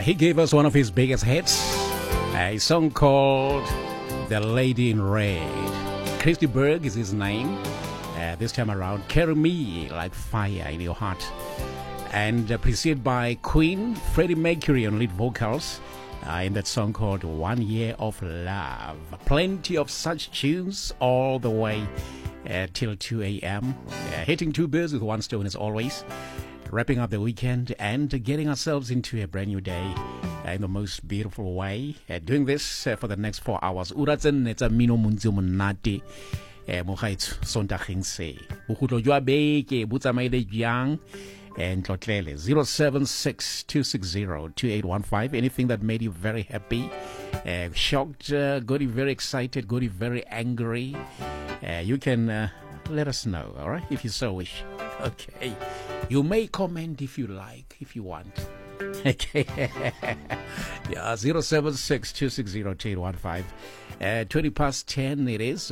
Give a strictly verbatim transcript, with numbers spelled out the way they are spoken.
he gave us one of his biggest hits, a song called The Lady in Red. Christy Berg is his name. Uh, this time around, Carry Me Like Fire in Your Heart. And uh, preceded by Queen, Freddie Mercury on lead vocals uh, in that song called One Year of Love. Plenty of such tunes all the way uh, till two a.m. Uh, hitting two birds with one stone as always. Wrapping up the weekend and getting ourselves into a brand new day uh, in the most beautiful way. Uh, doing this uh, for the next four hours. Uratzen etsa mino munzi monate. Eh, mogaitso sontageng se bogutlo jwa beke bo tsamaile jang and tlotlele zero seven six two six zero two eight one five. Anything that made you very happy, uh, shocked, uh, got you very excited, got you very angry, uh, you can uh, let us know, all right, if you so wish. Okay, you may comment if you like, if you want. Okay. Yeah, zero seven six two six zero two eight one five. Uh, twenty past ten it is.